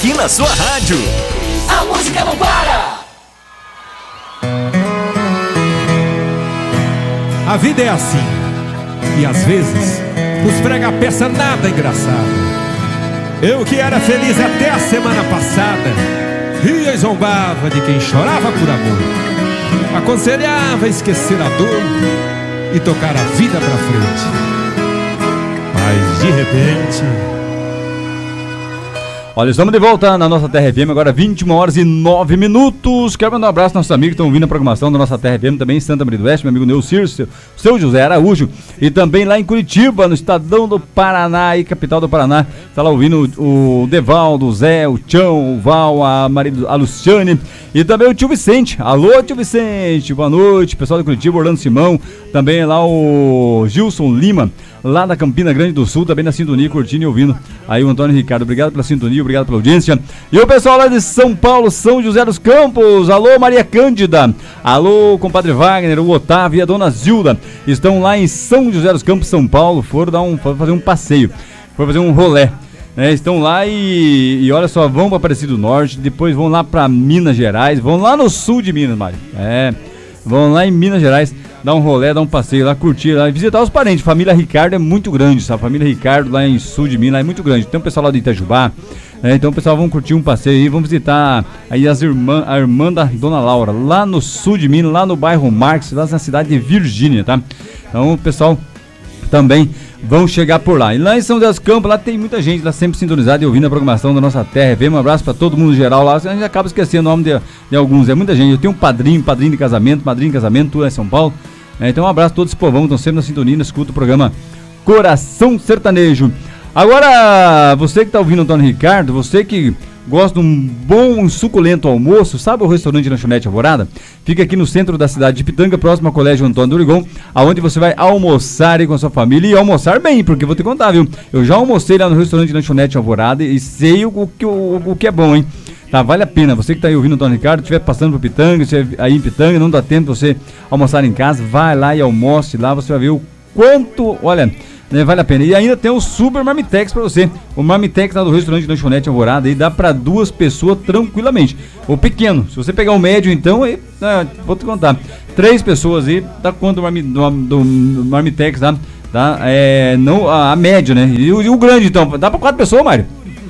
aqui na sua rádio. A música não para! A vida é assim, e às vezes nos prega a peça nada engraçada. Eu que era feliz até a semana passada, ria e zombava de quem chorava por amor, aconselhava esquecer a dor e tocar a vida pra frente. Mas de repente... Olha, estamos de volta na nossa Terra FM, agora 21h09. Quero mandar um abraço aos nossos amigos que estão ouvindo a programação da nossa Terra FM, também em Santa Maria do Oeste, meu amigo Neucir, seu José Araújo, e também lá em Curitiba, no Estadão do Paraná, e capital do Paraná, está lá ouvindo o Devaldo, o Zé, o Tião, o Val, a Luciane, e também o tio Vicente. Alô, tio Vicente, boa noite, pessoal de Curitiba, Orlando Simão, também lá o Gilson Lima, lá da Campina Grande do Sul, também na sintonia, curtindo e ouvindo. Aí o Antônio Ricardo, obrigado pela sintonia, obrigado pela audiência. E o pessoal lá de São Paulo, São José dos Campos, alô Maria Cândida, alô compadre Wagner, o Otávio e a dona Zilda, estão lá em São José dos Campos, São Paulo, foram fazer um passeio, foram fazer um rolé. Estão lá e olha só, vão para Aparecido do Norte, depois vão lá para Minas Gerais, vão lá no sul de Minas, Mário. Vão lá em Minas Gerais, dar um rolê, dar um passeio lá, curtir lá, visitar os parentes. Família Ricardo é muito grande, sabe? Família Ricardo lá em sul de Minas é muito grande. Tem um pessoal lá de Itajubá, então o pessoal vão curtir um passeio aí, vão visitar aí a irmã da dona Laura, lá no sul de Minas, lá no bairro Marques, lá na cidade de Virgínia, tá? Então o pessoal também vão chegar por lá. E lá em São José dos Campos, lá tem muita gente lá sempre sintonizada e ouvindo a programação da nossa Terra. Um abraço para todo mundo geral lá. A gente acaba esquecendo o nome de alguns. É muita gente. Eu tenho um padrinho de casamento, tu lá em São Paulo. Então um abraço a todos esse povão, estão sempre na sintonia, escuta o programa Coração Sertanejo. Agora, você que está ouvindo o Antônio Ricardo, você que gosta de um bom e suculento almoço, sabe o restaurante Lanchonete Alvorada? Fica aqui no centro da cidade de Pitanga, próximo ao Colégio Antônio do Origon, aonde você vai almoçar aí com a sua família e almoçar bem, porque eu vou te contar, viu? Eu já almocei lá no restaurante Lanchonete Alvorada e sei o que é bom, hein? Tá, vale a pena. Você que está aí ouvindo o Antônio Ricardo, estiver passando por Pitanga, estiver aí em Pitanga, não dá tempo de você almoçar em casa, vai lá e almoce lá, você vai ver o quanto, olha... vale a pena. E ainda tem o Super Marmitex pra você. O Marmitex lá do restaurante Lanchonete Alvorada aí dá pra 2 pessoas tranquilamente. O pequeno, se você pegar o médio então, aí, vou te contar. 3 pessoas aí, dá quanto do Marmitex, tá? Não, a média, né? E o grande então, dá pra 4 pessoas, Mário?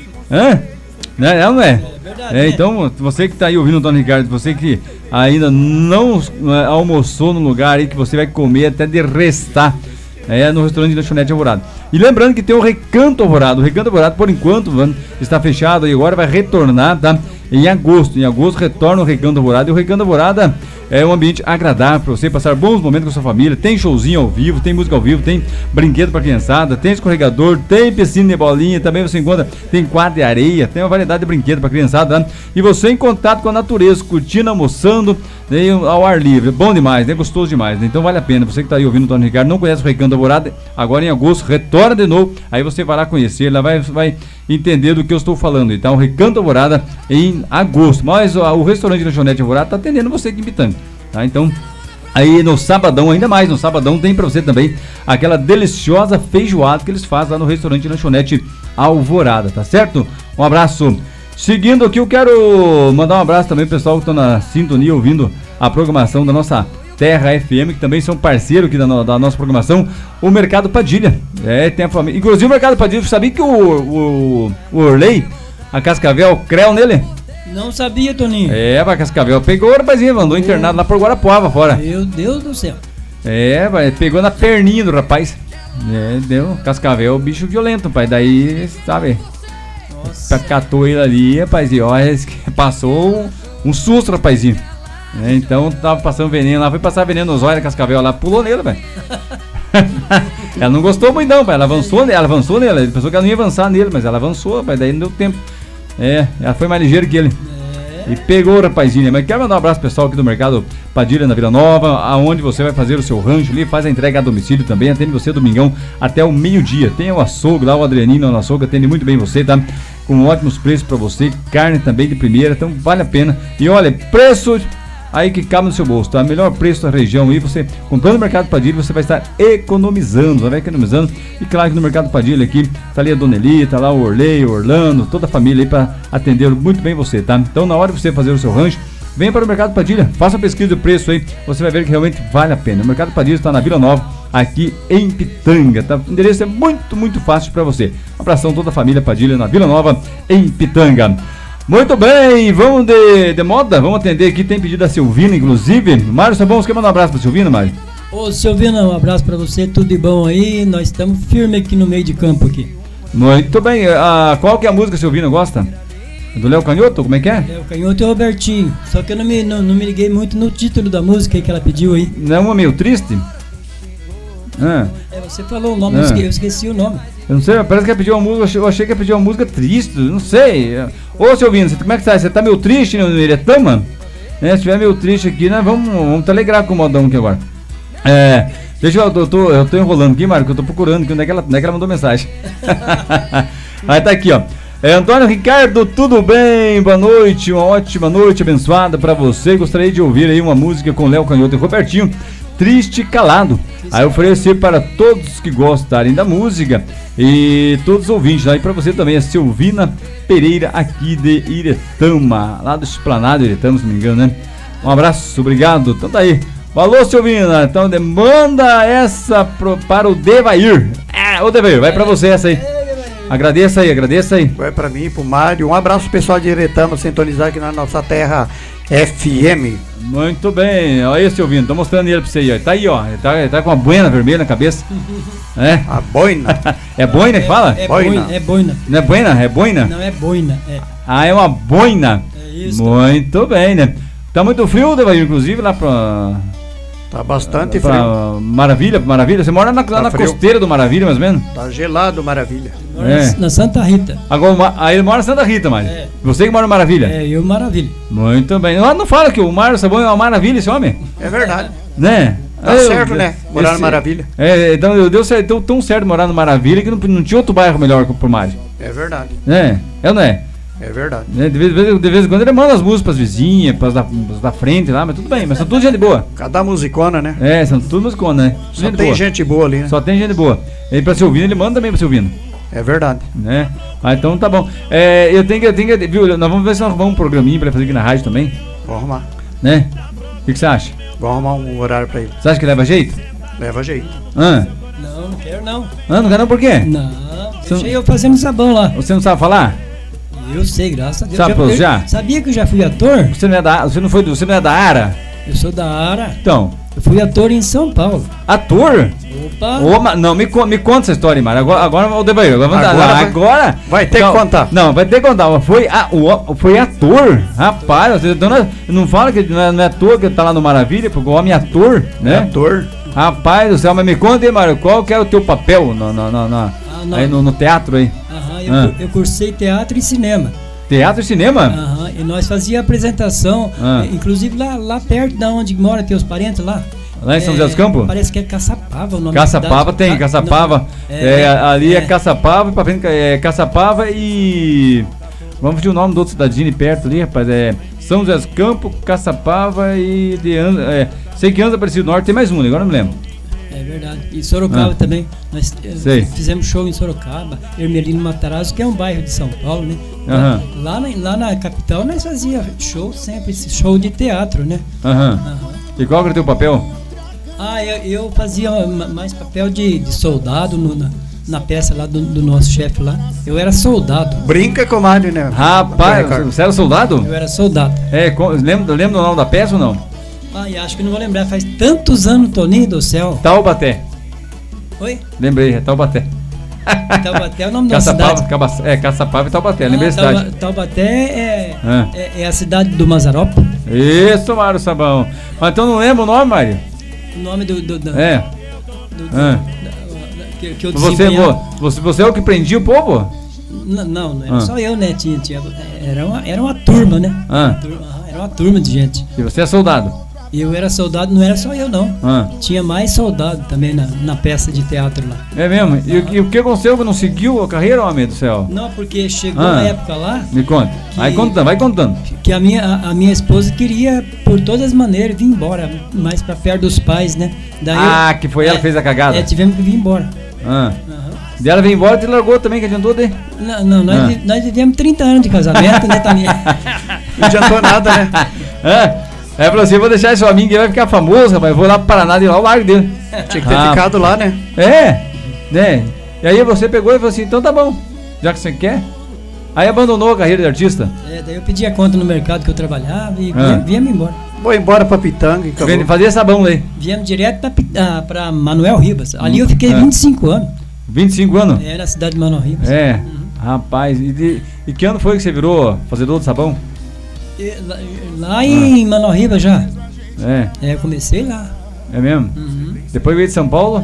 Não é? Então, você que tá aí ouvindo o Antônio Ricardo, você que ainda não almoçou no lugar aí que você vai comer até de restar. No restaurante de Lanchonete Alvorada. E lembrando que tem o Recanto Alvorada. O Recanto Alvorada, por enquanto, está fechado e agora vai retornar, tá? Em agosto. Em agosto retorna o Recanto Alvorada. E o Recanto Alvorada é um ambiente agradável para você passar bons momentos com a sua família. Tem showzinho ao vivo, tem música ao vivo, tem brinquedo para criançada, tem escorregador, tem piscina de bolinha. Também você encontra, tem quadra de areia, tem uma variedade de brinquedos para criançada, tá? E você em contato com a natureza, curtindo, almoçando, ao ar livre. Bom demais, gostoso demais. Então vale a pena. Você que está aí ouvindo o Antônio Ricardo, não conhece o Recanto Alvorada, agora em agosto retorna de novo. Aí você vai lá conhecer, lá vai entender do que eu estou falando. Então, o Recanto Alvorada em agosto. Mas o restaurante Lanchonete Alvorada está atendendo você aqui em Pitanga, tá? Então, aí no sabadão, ainda mais, no sabadão tem para você também aquela deliciosa feijoada que eles fazem lá no restaurante Lanchonete Alvorada, tá certo? Um abraço. Seguindo aqui, eu quero mandar um abraço também pro pessoal que está na sintonia ouvindo a programação da nossa Terra FM, que também são parceiros aqui da nossa programação, o Mercado Padilha. Tem a família. Inclusive o Mercado Padilha, sabia que o Orley, a Cascavel, creu nele? Não sabia, Toninho. A Cascavel pegou o rapazinho, mandou internado lá por Guarapuava fora. Meu Deus do céu. Pegou na perninha do rapaz. Deu. Cascavel, bicho violento, pai. Daí, sabe? Nossa. Catou ele ali, rapaz, e olha, passou um susto, rapazinho. Então tava passando veneno lá, foi passar veneno nos olhos da Cascavel lá, pulou nele, velho. Ela não gostou muito não, pai. Ela avançou nele, ele pensou que ela não ia avançar nele, mas ela avançou, pai, daí não deu tempo. Ela foi mais ligeira que ele. E pegou o rapazinho, mas quero mandar um abraço pro pessoal aqui do Mercado Padilha na Vila Nova, aonde você vai fazer o seu rancho ali, faz a entrega a domicílio também, atende você domingão até o meio-dia. Tem o açougue lá, o Adrianino no açougue, atende muito bem você, tá? Com ótimos preços pra você, carne também de primeira, então vale a pena. E olha, preço aí que cabe no seu bolso, tá? Melhor preço da região aí, você comprando no Mercado Padilha, você vai estar economizando, vai economizando. E claro que no Mercado Padilha aqui, tá ali a Dona Eli, tá lá o Orley, o Orlando, toda a família aí para atender muito bem você, tá? Então na hora de você fazer o seu rancho, venha para o Mercado Padilha, faça a pesquisa do preço aí, você vai ver que realmente vale a pena. O Mercado Padilha está na Vila Nova, aqui em Pitanga, tá? O endereço é muito fácil para você. Um abração toda a família Padilha na Vila Nova, em Pitanga. Muito bem, vamos de moda, vamos atender aqui, tem pedido da Silvina, inclusive. Mário Sabão, você quer mandar um abraço pra Silvina, Mário? Ô Silvina, um abraço pra você, tudo de bom aí, nós estamos firmes aqui no meio de campo aqui. Muito bem, qual que é a música que a Silvina gosta? Do Léo Canhoto, como é que é? Léo Canhoto e Robertinho, só que eu não me liguei muito no título da música aí que ela pediu aí. Não é uma meio triste? Você falou o nome, eu esqueci o nome. Eu não sei, parece que ela pediu uma música, eu achei que ela pediu uma música triste, não sei. Ô Silvino, como é que tá? Você tá meio triste no Iretama? Se estiver meio triste aqui, né, vamos te alegrar com o modão aqui agora. Deixa eu tô enrolando aqui, Mário, que eu tô procurando aqui onde é que ela mandou mensagem. Aí tá aqui, ó. Antônio Ricardo, tudo bem? Boa noite, uma ótima noite abençoada pra você. Gostaria de ouvir aí uma música com Léo Canhoto e Robertinho, Triste Calado. Aí oferecer para todos que gostarem da música e todos os ouvintes. Aí para você também, a Silvina Pereira aqui de Iretama, lá do Esplanado Iretama, se não me engano, né? Um abraço, obrigado. Então tá aí. Falou, Silvina. Então manda essa para o Devair. Ô Devair, vai para você essa aí. Agradeça aí. Vai para mim, pro Mário. Um abraço pessoal de Iretama, sintonizar aqui na nossa terra FM. Muito bem, olha esse ouvindo, tô mostrando ele pra você aí, ó. Tá aí, ó, ele tá com uma boina vermelha na cabeça. A boina. É boina que fala? Boina. É boina. Não é boina? É boina? Não, é boina. É uma boina. É isso. Muito bem, né? Tá muito frio, Devair, inclusive, lá pra... Tá bastante frio. Maravilha. Você mora lá na costeira do Maravilha, mais ou menos? Tá gelado, Maravilha. Na Santa Rita. Agora, aí ele mora na Santa Rita, Mário. Você que mora no Maravilha? Eu Maravilha. Muito bem. Não fala que o Mário Sabão é uma maravilha, esse homem? É verdade. Né? Tá certo, né? Morar no Maravilha. Então deu certo, deu tão certo morar no Maravilha que não tinha outro bairro melhor pro Mário. É verdade. É ou não é? É verdade. De vez em quando ele manda as músicas pras vizinhas, pras da frente lá, mas tudo bem, mas são tudo gente boa. Cada musicona, né? São tudo musicona, né? Só tem gente boa ali, né? Só tem gente boa. E pra Silvino, ele manda também pra Silvino. É verdade. Né? Então tá bom. Eu tenho que viu, nós vamos ver se nós arrumamos um programinha pra fazer aqui na rádio também. Vamos arrumar. Né? O que você acha? Vamos arrumar um horário pra ele. Você acha que leva jeito? Leva jeito. Não quero não. Não quero não, por quê? Não, deixei eu fazendo sabão lá. Você não sabe falar? Eu sei, graças a Deus. Sabe já? Sabia que eu já fui ator? Você não é da ARA? Eu sou da ARA. Então. Eu fui ator em São Paulo. Ator? Opa! Não, me conta essa história, Mário. Agora o Devair. Agora vai ter que contar. Não, vai ter que contar. Foi ator? Rapaz, não fala que não é ator que tá lá no Maravilha, porque o homem é ator, né? É ator. Rapaz do céu, mas me conta aí, Mário, qual que é o teu papel aí no teatro aí? Eu cursei teatro e cinema. Teatro e cinema? E nós fazíamos apresentação, inclusive lá perto da onde mora teus parentes lá. Lá em São José dos Campos? Parece que é Caçapava o nome Caçapava tem, Caçapava. Ali é Caçapava, pra frente é Caçapava e... Vamos ver o nome do outro cidadinho perto ali, rapaz. É São José dos Campos, Caçapava e... sei que Anza Aparecido do Norte, tem mais um, agora não me lembro. É verdade. E Sorocaba também. Nós fizemos show em Sorocaba, Ermelino Matarazzo, que é um bairro de São Paulo, né? Lá na capital nós fazíamos show sempre, esse show de teatro, né? E qual era o teu papel? Eu fazia mais papel de soldado na peça lá do nosso chefe lá. Eu era soldado. Brinca com o Mário, né? Rapaz, você era soldado? Eu era soldado. Lembra o nome da peça ou não? Acho que não vou lembrar, faz tantos anos, Toninho do céu. Taubaté. Oi? Lembrei, é Taubaté. Taubaté é o nome da cidade. Caçapava e Taubaté, lembrei a cidade. Taubaté é a cidade do Mazarope. Isso, Mário Sabão. Mas então não lembra o nome, Mário? O nome do que eu você é o que prendia o povo? Não era só eu, né? Era uma turma, né? Era uma turma de gente. E você é soldado? Eu era soldado, não era só eu não. Tinha mais soldado também na peça de teatro lá. É mesmo? E o que aconteceu? Não seguiu a carreira, homem do céu? Não, porque chegou uma época lá... Me conta. Vai contando. Que a minha esposa queria, por todas as maneiras, vir embora, mais pra perto dos pais, né? Daí que foi ela que fez a cagada? Tivemos que vir embora. E ela veio embora e te largou também, que adiantou daí? Não, nós vivemos 30 anos de casamento, né, também. Não adiantou nada, né? Falou assim, vou deixar esse amigo, ele vai ficar famoso, rapaz, vou lá pro Paraná e lá o largo dele. Tinha que ter ficado lá, né? Né? E aí você pegou e falou assim, então tá bom, já que você quer. Aí abandonou a carreira de artista? Daí eu pedi a conta no mercado que eu trabalhava e viemos embora. Vou embora pra Pitanga e acabou. Fazia sabão aí. Viemos direto pra Manuel Ribas. Ali eu fiquei 25 anos. 25 anos? Na cidade de Manuel Ribas. Rapaz, e que ano foi que você virou fazedor de sabão? Lá em Manuel Ribas já. Eu comecei lá. É mesmo? Depois veio de São Paulo?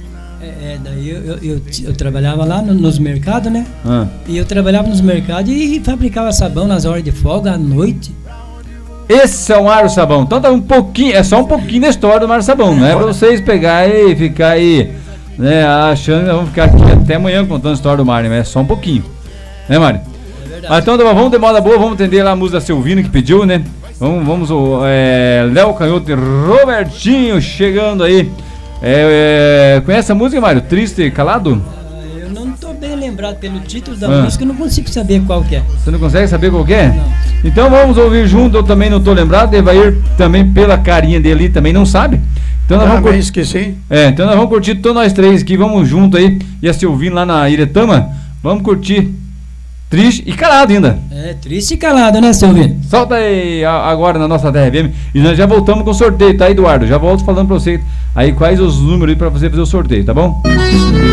Daí eu trabalhava lá nos mercados, né? E eu trabalhava nos mercados e fabricava sabão nas horas de folga, à noite. Esse é o Mário Sabão. Então tá um pouquinho, é só um pouquinho da história do Mário Sabão. Não é pra vocês pegarem e ficar aí, né, achando que nós vamos ficar aqui até amanhã contando a história do Mário, mas é só um pouquinho. Né, Mário? É verdade. Mas então vamos de moda boa, vamos atender lá a música da Silvina que pediu, né? Vamos Léo Canhoto e Robertinho chegando aí. Conhece a música, Mário? Triste e Calado? Eu não tô bem lembrado pelo título da música, eu não consigo saber qual que é. Você não consegue saber qual que é? Não. Então vamos ouvir junto, eu também não tô lembrado, Evair também pela carinha dele também não sabe. Então nós vamos esqueci. Então nós vamos curtir todos nós três aqui, vamos junto aí. E a Silvina lá na Iretama, vamos curtir Triste e Calado ainda. Triste e Calado, né, Silvina? Solta aí agora na nossa TRVM e nós já voltamos com o sorteio, tá, Eduardo? Já volto falando pra você aí quais os números aí pra você fazer o sorteio, tá bom?